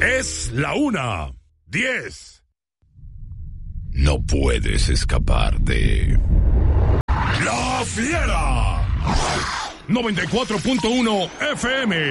Es la 1:10. No puedes escapar de La Fiera. 94.1 FM.